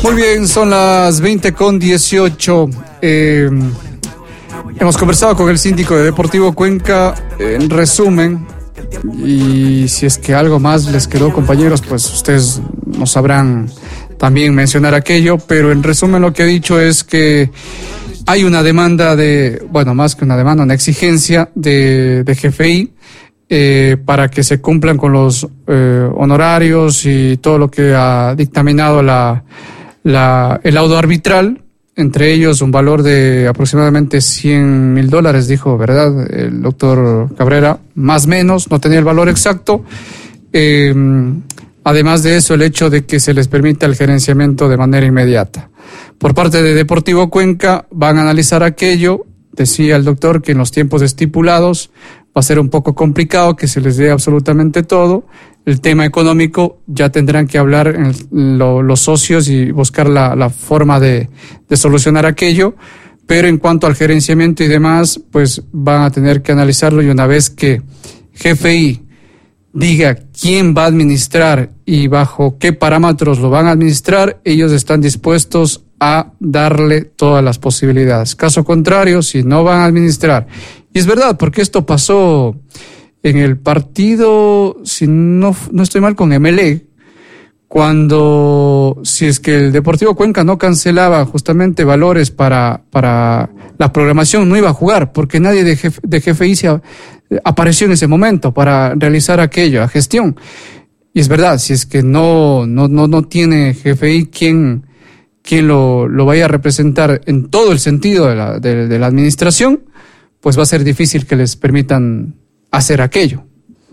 Muy bien, son las 20:18. Hemos conversado con el síndico de Deportivo Cuenca. En resumen, y si es que algo más les quedó, compañeros, pues ustedes nos sabrán también mencionar aquello, pero en resumen lo que ha dicho es que hay una demanda más que una demanda, una exigencia de GFI para que se cumplan con los honorarios y todo lo que ha dictaminado el laudo arbitral, entre ellos un valor de aproximadamente $100,000, dijo, ¿verdad? El doctor Cabrera, más o menos, no tenía el valor exacto. Además de eso, el hecho de que se les permita el gerenciamiento de manera inmediata. Por parte de Deportivo Cuenca van a analizar aquello. Decía el doctor que en los tiempos estipulados va a ser un poco complicado que se les dé absolutamente todo. El tema económico ya tendrán que hablar los socios y buscar la forma de solucionar aquello. Pero en cuanto al gerenciamiento y demás, pues van a tener que analizarlo, y una vez que GFI diga quién va a administrar y bajo qué parámetros lo van a administrar, ellos están dispuestos a darle todas las posibilidades. Caso contrario, si no van a administrar, y es verdad, porque esto pasó en el partido, si no estoy mal, con MLE, cuando, si es que el Deportivo Cuenca no cancelaba justamente valores para la programación, no iba a jugar, porque nadie de GFI apareció en ese momento para realizar aquella gestión. Y es verdad, si es que no tiene GFI quien lo vaya a representar en todo el sentido de la administración, pues va a ser difícil que les permitan hacer aquello.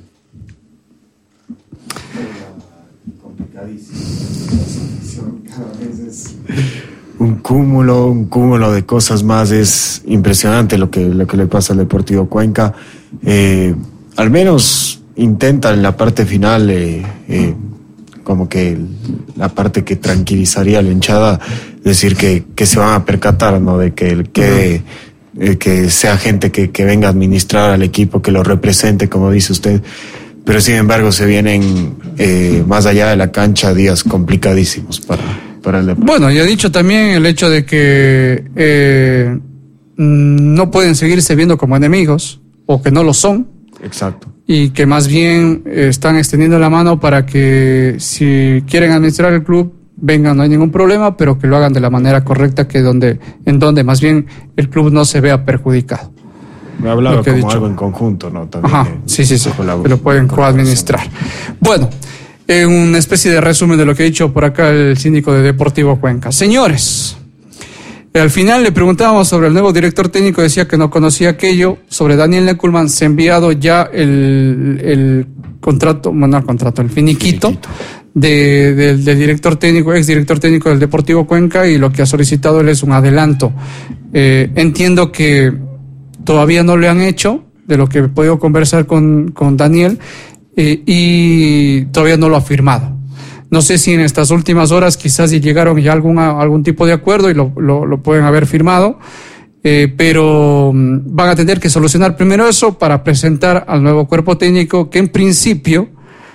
Un cúmulo de cosas más. Es impresionante lo que le pasa al Deportivo Cuenca. Al menos intenta en la parte final, como que la parte que tranquilizaría a la hinchada, decir que se van a percatar, ¿no? De que sea gente que venga a administrar al equipo, que lo represente, como dice usted. Pero sin embargo se vienen más allá de la cancha días complicadísimos para el deporte. Bueno, y ha dicho también el hecho de que no pueden seguirse viendo como enemigos, o que no lo son. Exacto. Y que más bien están extendiendo la mano para que, si quieren administrar el club, vengan, no hay ningún problema, pero que lo hagan de la manera correcta, en donde más bien el club no se vea perjudicado. Me ha hablado como algo en conjunto, ¿no? También. Ajá, sí, que lo pueden coadministrar. Bueno, una especie de resumen de lo que ha dicho por acá el síndico de Deportivo Cuenca. Señores, al final le preguntábamos sobre el nuevo director técnico, decía que no conocía aquello. Sobre Daniel Neckelman se ha enviado ya el contrato, el finiquito. Del director técnico, ex director técnico del Deportivo Cuenca, y lo que ha solicitado él es un adelanto. Entiendo que todavía no le han hecho, de lo que he podido conversar con Daniel, y todavía no lo ha firmado. No sé si en estas últimas horas quizás llegaron ya algún tipo de acuerdo y lo pueden haber firmado, pero van a tener que solucionar primero eso para presentar al nuevo cuerpo técnico, que en principio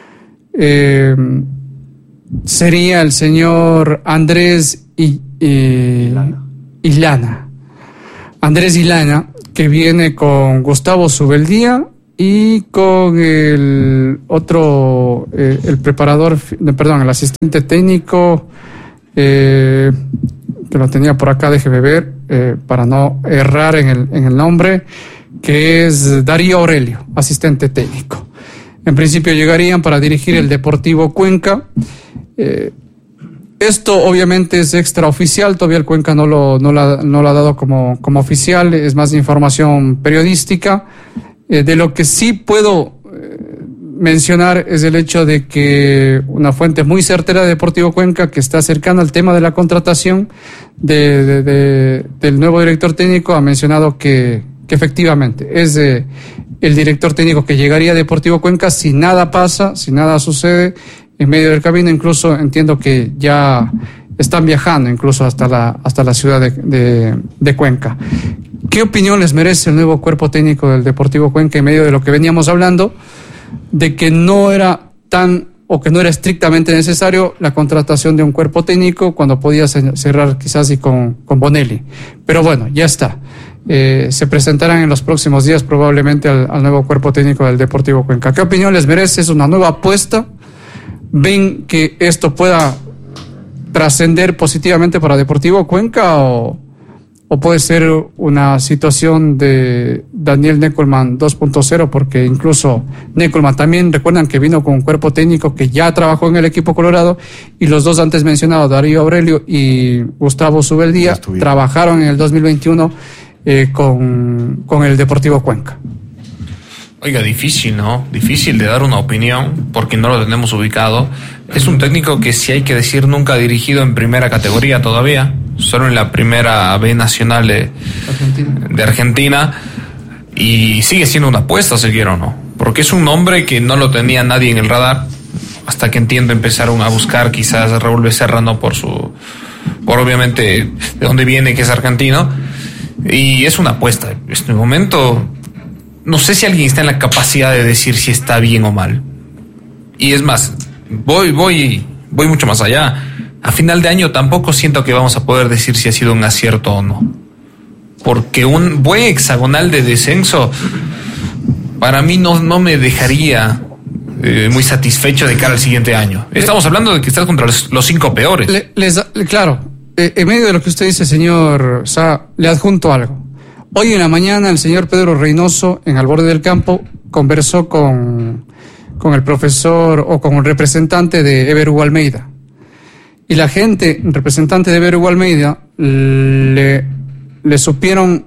sería el señor Andrés Illana. Andrés Illana, que viene con Gustavo Subeldía y con el otro, el asistente técnico, que lo tenía por acá, déjeme ver, para no errar en el nombre, que es Darío Aurelio, asistente técnico. En principio llegarían para dirigir el Deportivo Cuenca. Esto obviamente es extraoficial, todavía el Cuenca no lo ha dado como oficial, es más información periodística. De lo que sí puedo mencionar es el hecho de que una fuente muy certera de Deportivo Cuenca, que está cercana al tema de la contratación del nuevo director técnico, ha mencionado que efectivamente es el director técnico que llegaría a Deportivo Cuenca si nada pasa, si nada sucede en medio del camino. Incluso entiendo que ya están viajando incluso hasta la ciudad de Cuenca. ¿Qué opinión les merece el nuevo cuerpo técnico del Deportivo Cuenca en medio de lo que veníamos hablando, de que no era tan o que no era estrictamente necesario la contratación de un cuerpo técnico cuando podía cerrar quizás y con Bonelli. Pero bueno, ya está. Se presentarán en los próximos días probablemente al nuevo cuerpo técnico del Deportivo Cuenca. ¿Qué opinión les merece? ¿Es una nueva apuesta? ¿Ven que esto pueda trascender positivamente para Deportivo Cuenca o puede ser una situación de Daniel Neckelmann 2.0? Porque incluso Neckelmann también, recuerdan que vino con un cuerpo técnico que ya trabajó en el equipo colorado, y los dos antes mencionados, Darío Aurelio y Gustavo Zubeldía, trabajaron en el 2021 con el Deportivo Cuenca. Oiga, difícil, ¿no? Difícil de dar una opinión porque no lo tenemos ubicado. Es un técnico que, si hay que decir, nunca ha dirigido en primera categoría todavía, solo en la primera B nacional de Argentina, y sigue siendo una apuesta, si quiero o no, porque es un nombre que no lo tenía nadie en el radar, hasta que entiendo empezaron a buscar quizás a Raúl Becerra, no por obviamente de dónde viene, que es argentino, y es una apuesta. En este momento no sé si alguien está en la capacidad de decir si está bien o mal. Y es más, voy mucho más allá. A final de año tampoco siento que vamos a poder decir si ha sido un acierto o no. Porque un buen hexagonal de descenso para mí no me dejaría muy satisfecho de cara al siguiente año. Estamos hablando de que estás contra los 5 peores. Claro, en medio de lo que usted dice, señor Sá, le adjunto algo. Hoy en la mañana el señor Pedro Reynoso, en Al Borde del Campo, conversó con el profesor o con un representante de Ever Hugo Almeida. Y la gente, representante de Ever Hugo Almeida, le supieron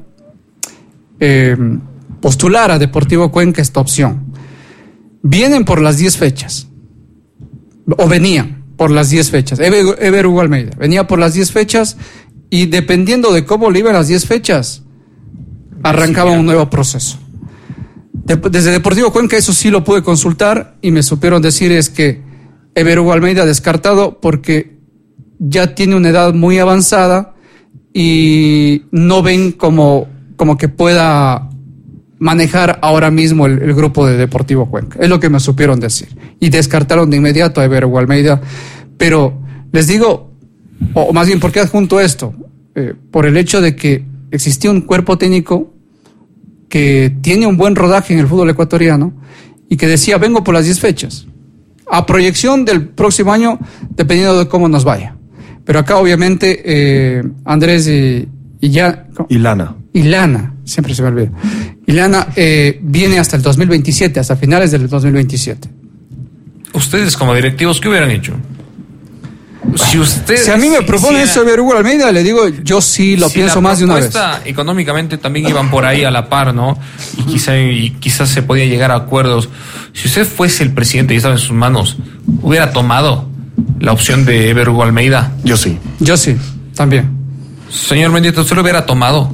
postular a Deportivo Cuenca esta opción. Vienen por las 10 fechas, o venían por las 10 fechas. Ever Hugo Almeida venía por las 10 fechas, y dependiendo de cómo le iban las 10 fechas, arrancaba un nuevo proceso. Desde Deportivo Cuenca eso sí lo pude consultar, y me supieron decir es que Ever Hugo Almeida descartado porque ya tiene una edad muy avanzada y no ven como que pueda manejar ahora mismo el grupo de Deportivo Cuenca. Es lo que me supieron decir. Y descartaron de inmediato a Ever Hugo Almeida. Pero les digo, o más bien, ¿por qué adjunto esto? Por el hecho de que existía un cuerpo técnico que tiene un buen rodaje en el fútbol ecuatoriano y que decía, vengo por las 10 fechas. A proyección del próximo año, dependiendo de cómo nos vaya. Pero acá, obviamente, Andrés y Lana, siempre se me olvida. Lana viene hasta el 2027, hasta finales del 2027. Ustedes, como directivos, ¿qué hubieran hecho? Si a mí me propone eso Ever Hugo Almeida, le digo, yo sí lo pienso más de una vez. Económicamente también iban por ahí a la par, ¿no? Y quizás se podía llegar a acuerdos. Si usted fuese el presidente y estaba en sus manos, ¿hubiera tomado la opción de Ever Hugo Almeida? Yo sí, también. Señor Mendieta, ¿usted lo hubiera tomado?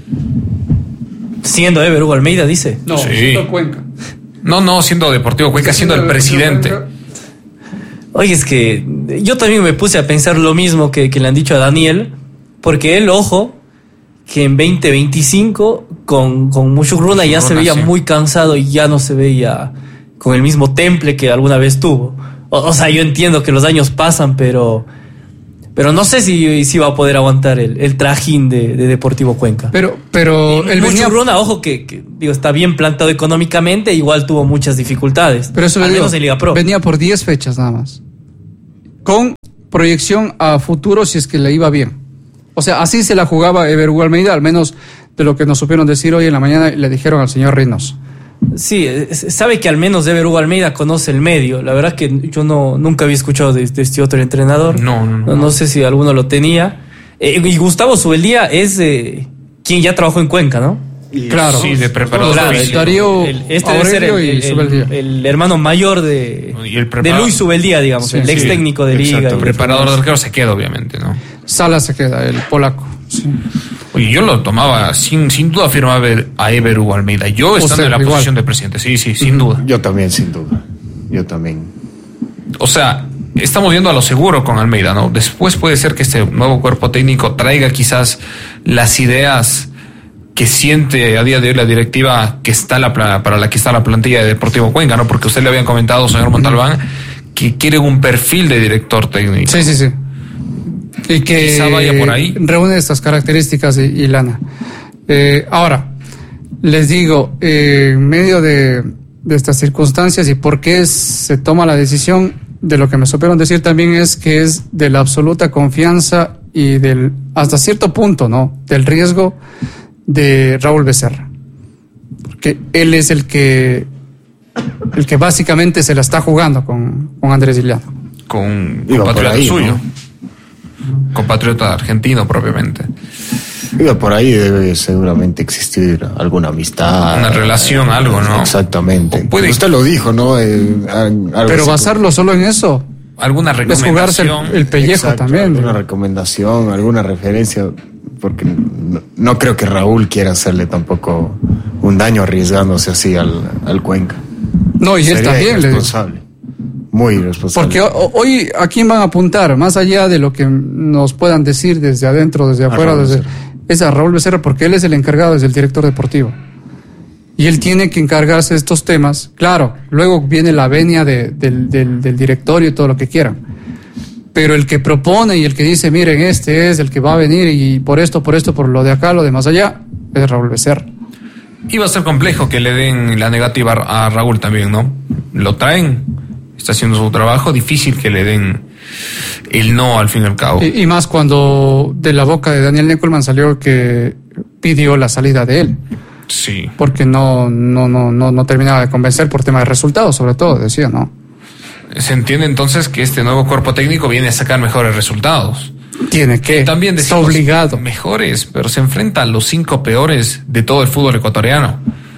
Siendo Ever Hugo Almeida, dice. No, sí. Siendo Cuenca. No, siendo Deportivo Cuenca, siendo el presidente. Oye, es que yo también me puse a pensar lo mismo que le han dicho a Daniel, porque él, ojo, que en 2025 con Mushugruna ya se veía muy cansado y ya no se veía con el mismo temple que alguna vez tuvo. O sea, yo entiendo que los años pasan, pero no sé si va a poder aguantar el trajín de Deportivo Cuenca. Pero el Mushugruna, ojo, que digo, está bien plantado económicamente, igual tuvo muchas dificultades. Pero eso al menos en Liga Pro. Venía por 10 fechas nada más, con proyección a futuro si es que le iba bien. O sea, así se la jugaba Ever Hugo Almeida, al menos de lo que nos supieron decir hoy en la mañana, le dijeron al señor Reynoso. Sí, sabe que al menos Ever Hugo Almeida conoce el medio. La verdad que yo nunca había escuchado de este otro entrenador. No sé si alguno lo tenía. Y Gustavo Zubeldía es quien ya trabajó en Cuenca, ¿no? Claro. Sí, de preparador. Darío debe ser el hermano mayor de Luis Zubeldía, digamos, sí, el ex técnico de Liga. El preparador de arquero se queda, obviamente, ¿no? Sala se queda, el polaco. Sí. Oye, yo lo tomaba, sin duda firmaba a Ever Hugo Almeida. Yo estando en la posición de presidente, sí, sin duda. Yo también, sin duda. Yo también. O sea, estamos yendo a lo seguro con Almeida, ¿no? Después puede ser que este nuevo cuerpo técnico traiga quizás las ideas que siente a día de hoy la directiva que está para la que está la plantilla de Deportivo Cuenca, ¿no? Porque usted le habían comentado, señor Montalbán, que quieren un perfil de director técnico. Sí. Y que quizá vaya por ahí. Reúne estas características y lana. Ahora, les digo, en medio de estas circunstancias y por qué se toma la decisión, de lo que me supieron decir también es que es de la absoluta confianza y del, hasta cierto punto, ¿no?, del riesgo de Raúl Becerra. Porque él es el que básicamente se la está jugando con Andrés Ileana. Con compatriota suyo, ¿no? Compatriota argentino propiamente. Por ahí debe seguramente existir alguna amistad. Una relación, algo, ¿no? Exactamente. Usted lo dijo, ¿no? Pero basarlo solo en eso. Alguna recomendación. Es jugarse el pellejo. Exacto, también. Alguna recomendación, alguna referencia, porque no creo que Raúl quiera hacerle tampoco un daño arriesgándose así al Cuenca. No, y él también irresponsable. Muy irresponsable. Porque hoy, ¿a quién van a apuntar? Más allá de lo que nos puedan decir desde adentro, desde afuera, es a Raúl Becerra, porque él es el encargado, es el director deportivo. Y él tiene que encargarse de estos temas. Claro, luego viene la venia del directorio y todo lo que quieran. Pero el que propone y el que dice, miren, este es el que va a venir y por esto, por lo de acá, lo de más allá, es Raúl Becerra. Iba a ser complejo que le den la negativa a Raúl también, ¿no? Lo traen, está haciendo su trabajo, difícil que le den el no al fin y al cabo. Y más cuando de la boca de Daniel Neckelman salió que pidió la salida de él. Sí. Porque no terminaba de convencer por tema de resultados, sobre todo, decía, ¿no? Se entiende entonces que este nuevo cuerpo técnico viene a sacar mejores resultados. Tiene que, también está obligado. Mejores, pero se enfrenta a los 5 peores de todo el fútbol ecuatoriano.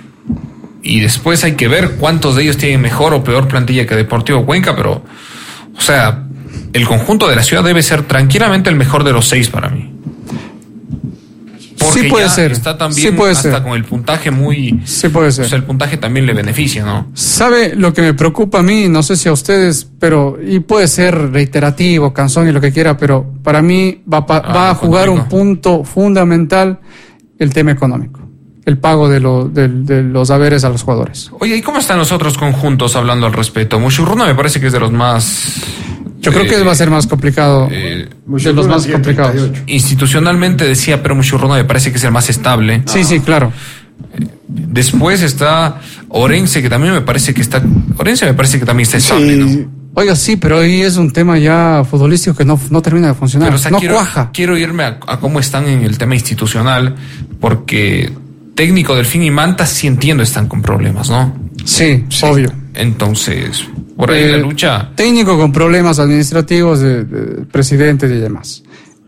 Y después hay que ver cuántos de ellos tienen mejor o peor plantilla que Deportivo Cuenca, pero, o sea, el conjunto de la ciudad debe ser tranquilamente el mejor de los 6 para mí. Porque sí puede ya ser. Está también sí puede hasta ser. con el puntaje muy... Sí puede ser. O sea, el puntaje también le beneficia, ¿no? ¿Sabe lo que me preocupa a mí? No sé si a ustedes, pero... Y puede ser reiterativo, cansón y lo que quiera, pero para mí va a jugar un punto fundamental el tema económico. El pago de los haberes a los jugadores. Oye, ¿y cómo están los otros conjuntos hablando al respecto? Mushurruna me parece que es de los más... Yo creo que va a ser más complicado. De los más complicados. 38. Institucionalmente decía, pero Mushurruna me parece que es el más estable. Sí, claro. Después está Orense, que también me parece que está... Orense me parece que también está estable, ¿no? Oiga, sí, pero ahí es un tema ya futbolístico que no termina de funcionar. Pero, o sea, no cuaja. Quiero irme a cómo están en el tema institucional, porque técnico Delfín y Manta sí entiendo están con problemas, ¿no? Sí, obvio. Entonces, por ahí la lucha. Técnico con problemas administrativos, de presidentes y demás.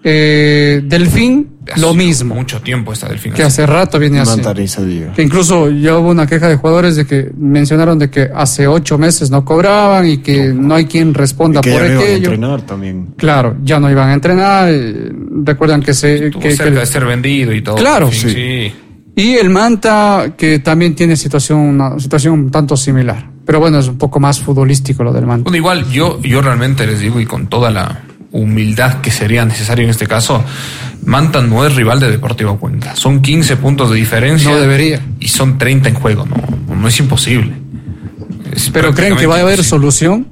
Delfín, lo mismo. Mucho tiempo está Delfín. Que hace rato viene así. Que incluso ya hubo una queja de jugadores de que mencionaron de que hace 8 meses no cobraban y que no hay quien responda por aquello. Iban a entrenar también. Claro, ya no iban a entrenar. Recuerdan que estuvo cerca de ser vendido y todo. Claro, sí. Y el Manta, que también tiene una situación un tanto similar. Pero bueno, es un poco más futbolístico lo del Manta. Bueno, igual, yo realmente les digo, y con toda la humildad que sería necesario en este caso, Manta no es rival de Deportivo Cuenca. Son 15 puntos de diferencia. No debería. Y son 30 en juego. No es imposible. ¿Pero creen que va a haber solución?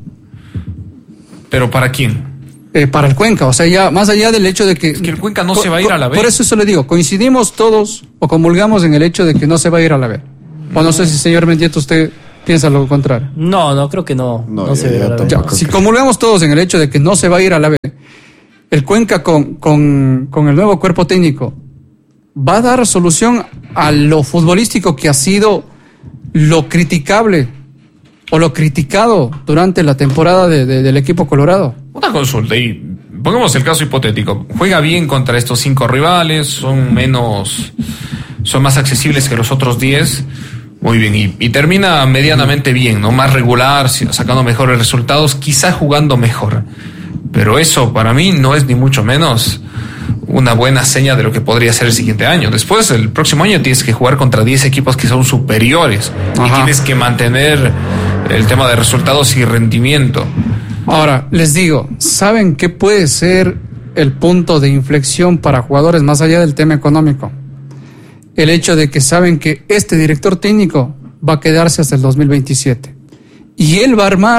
¿Pero para quién? Para el Cuenca, o sea, ya más allá del hecho de que... Es que el Cuenca no se va a ir a la B. Por eso le digo, coincidimos todos o comulgamos en el hecho de que no se va a ir a la B. O no sé si, señor Mendieta, usted piensa lo contrario. No, creo que no. No se va a ir a la B. Si comulgamos todos en el hecho de que no se va a ir a la B, el Cuenca con el nuevo cuerpo técnico va a dar solución a lo futbolístico que ha sido lo criticable o lo criticado durante la temporada del equipo colorado. Una consulta, y pongamos el caso hipotético. Juega bien contra estos 5 rivales, son más accesibles que los otros 10. Muy bien, y termina medianamente bien, ¿no? Más regular, sacando mejores resultados, quizá jugando mejor. Pero eso para mí no es ni mucho menos una buena seña de lo que podría ser el siguiente año. Después, el próximo año tienes que jugar contra 10 equipos que son superiores. Ajá. Y tienes que mantener el tema de resultados y rendimiento. Ahora, les digo, ¿saben qué puede ser el punto de inflexión para jugadores más allá del tema económico? El hecho de que saben que este director técnico va a quedarse hasta el 2027. Y él va a armar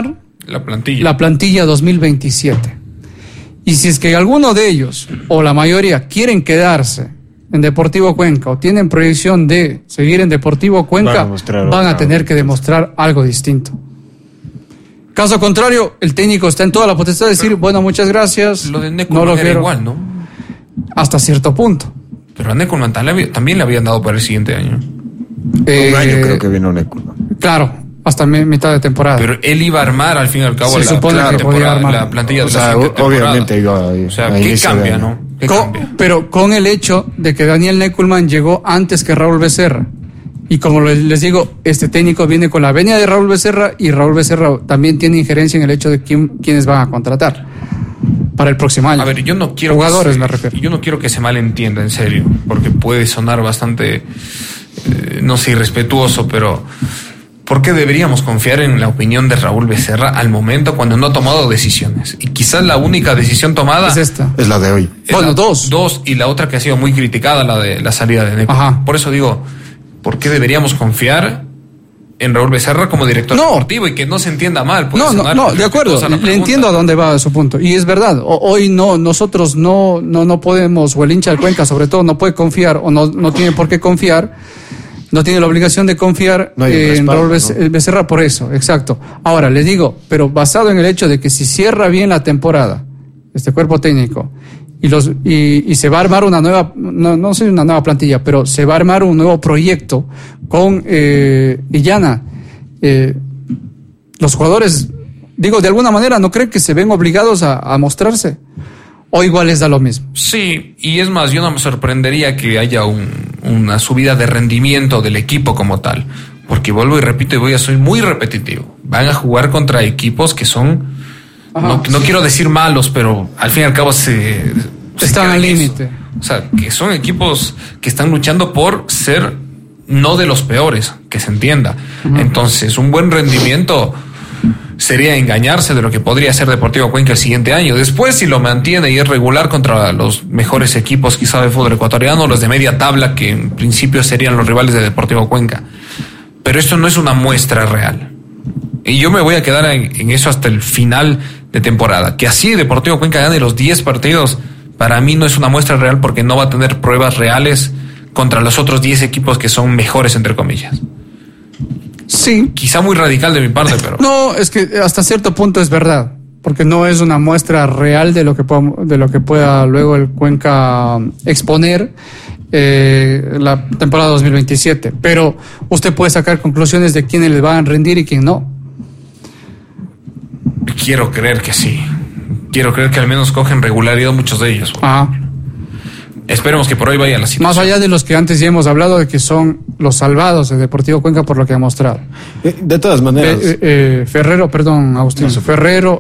La plantilla. La plantilla 2027. Y si es que alguno de ellos, o la mayoría, quieren quedarse en Deportivo Cuenca o tienen proyección de seguir en Deportivo Cuenca, van a tener que demostrar algo distinto. Caso contrario, el técnico está en toda la potestad de decir, bueno, muchas gracias. Lo de Neckerman no era igual, ¿no? Hasta cierto punto. Pero a Neckerman también le habían dado para el siguiente año. Un año creo que vino Neckerman. Claro, hasta mitad de temporada. Pero él iba a armar, al fin y al cabo, se supone que podía armar la plantilla de la siguiente temporada. Obviamente iba a O sea, ¿qué cambia, no? ¿Qué cambia? Pero con el hecho de que Daniel Neckerman llegó antes que Raúl Becerra. Y como les digo, este técnico viene con la venia de Raúl Becerra y Raúl Becerra también tiene injerencia en el hecho de quiénes van a contratar para el próximo año. A ver, yo no quiero jugadores, me refiero. Yo no quiero que se malentienda, en serio, porque puede sonar bastante, no sé, irrespetuoso, pero ¿por qué deberíamos confiar en la opinión de Raúl Becerra al momento cuando no ha tomado decisiones? Y quizás la única decisión tomada es esta. Es la de hoy. Bueno, dos, y la otra que ha sido muy criticada, la de la salida de Neckerman. Por eso digo, ¿por qué deberíamos confiar en Raúl Becerra como director deportivo? Y que no se entienda mal. No, de acuerdo, le entiendo a dónde va su punto. Y es verdad, hoy nosotros no podemos, o el hincha del Cuenca sobre todo, no puede confiar, o no tiene por qué confiar, no tiene la obligación de confiar en Raúl Becerra por eso, exacto. Ahora, les digo, pero basado en el hecho de que si cierra bien la temporada, este cuerpo técnico, y se va a armar una nueva, no sé una nueva plantilla, pero se va a armar un nuevo proyecto con Illana. Los jugadores, digo, de alguna manera, ¿no creen que se ven obligados a mostrarse? ¿O igual les da lo mismo? Sí, y es más, yo no me sorprendería que haya una subida de rendimiento del equipo como tal, porque vuelvo y repito y voy a ser muy repetitivo. Van a jugar contra equipos que son, no quiero decir malos, pero al fin y al cabo están al límite. O sea, que son equipos que están luchando por ser no de los peores, que se entienda. Entonces, un buen rendimiento sería engañarse de lo que podría ser Deportivo Cuenca el siguiente año. Después, si lo mantiene y es regular contra los mejores equipos quizá de fútbol ecuatoriano, los de media tabla, que en principio serían los rivales de Deportivo Cuenca. Pero esto no es una muestra real. Y yo me voy a quedar en eso hasta el final de temporada. Que así Deportivo Cuenca gane los 10 partidos, para mí no es una muestra real, porque no va a tener pruebas reales contra los otros 10 equipos que son mejores, entre comillas. Sí. Quizá muy radical de mi parte, pero... No, es que hasta cierto punto es verdad, porque no es una muestra real de lo que pueda luego el Cuenca exponer la temporada 2027. Pero usted puede sacar conclusiones de quiénes le van a rendir y quién no. Quiero creer que sí. Quiero creer que al menos cogen regularidad muchos de ellos. Esperemos que por hoy vaya la situación. Más allá de los que antes ya hemos hablado de que son los salvados de Deportivo Cuenca por lo que ha mostrado. De todas maneras. Agustín. Ferrero,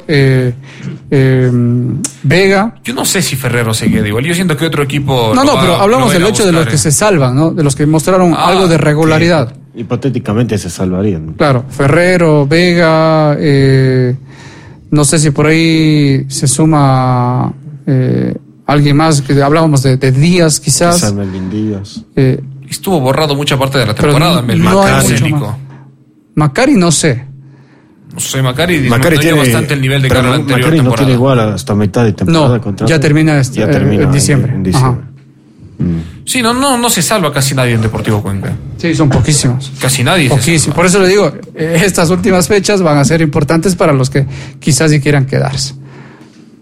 Vega. Yo no sé si Ferrero se queda igual. Yo siento que otro equipo... pero hablamos del hecho de los que se salvan, ¿no? De los que mostraron algo de regularidad. Hipotéticamente se salvarían. Claro, Ferrero, Vega, no sé si por ahí se suma alguien más, que hablábamos de Díaz, quizás. Melvin Díaz. Estuvo borrado mucha parte de la temporada. Macari no sé. No sé, Macari tiene bastante el nivel de cara anterior Macari temporada. No tiene igual hasta mitad de temporada. Ya termina en diciembre. Sí, no se salva casi nadie en Deportivo Cuenca. Sí, son poquísimos. Casi nadie. Poquísimo. Por eso le digo, estas últimas fechas van a ser importantes para los que quizás sí quieran quedarse.